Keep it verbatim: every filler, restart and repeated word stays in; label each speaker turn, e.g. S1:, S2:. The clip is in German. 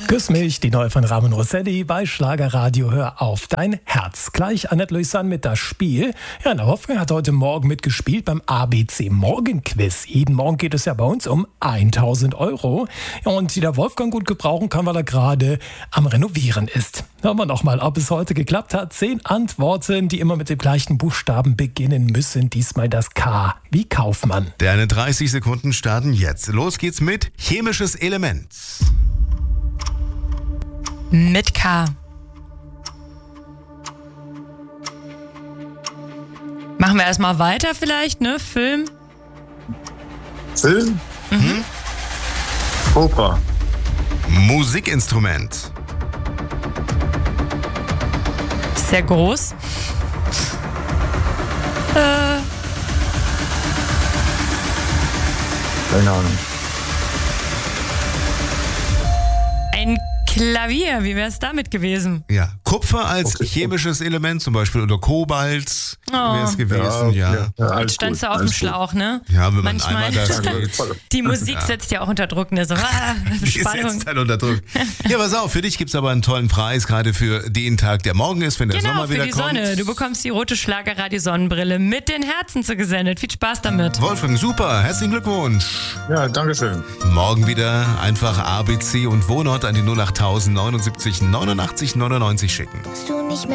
S1: Küss mich, die neue von Ramon Rossetti bei Schlagerradio. Hör auf dein Herz. Gleich Annette Louisanne mit das Spiel. Ja, der Wolfgang hat heute Morgen mitgespielt beim A B C Morgenquiz. Jeden Morgen geht es ja bei uns um tausend Euro. Ja, und die der Wolfgang gut gebrauchen kann, weil er gerade am Renovieren ist. Hören wir nochmal, ob es heute geklappt hat. Zehn Antworten, die immer mit dem gleichen Buchstaben beginnen müssen. Diesmal das K wie Kaufmann.
S2: Deine dreißig Sekunden starten jetzt. Los geht's mit chemisches Element.
S3: Mit K. Machen wir erstmal weiter vielleicht, ne? Film.
S4: Film?
S3: Mhm.
S4: Oper.
S2: Musikinstrument.
S3: Sehr groß. Äh.
S4: Keine Ahnung.
S3: Ein Klavier, wie wäre es damit gewesen?
S2: Ja, Kupfer als
S4: Okay.
S2: chemisches Element, zum Beispiel, oder Kobalt
S3: Oh.
S2: wäre es gewesen, ja.
S4: ja, ja, alles
S3: Jetzt standst
S4: gut,
S3: du auf dem
S4: alles gut.
S3: Schlauch, ne?
S2: Ja, wenn man
S3: Manchmal.
S2: einmal das geht.
S3: Die Musik setzt ja auch unter Druck, ne? So, ah,
S2: Die
S3: Spannung.
S2: setzt halt unter Druck. Ja, pass auf, für dich gibt's aber einen tollen Preis, gerade für den Tag, der morgen ist, wenn der
S3: Genau,
S2: Sommer
S3: für
S2: wieder
S3: die
S2: kommt.
S3: Sonne. Du bekommst die rote Schlagerradio-Sonnenbrille mit den Herzen zugesendet. Viel Spaß damit.
S2: Wolfgang, super, herzlichen Glückwunsch.
S4: Ja, danke schön.
S2: Morgen wieder einfach A B C und Wohnort an die null acht null null neunundsiebzig neunundachtzig neunundneunzig schicken.
S5: Du nicht mehr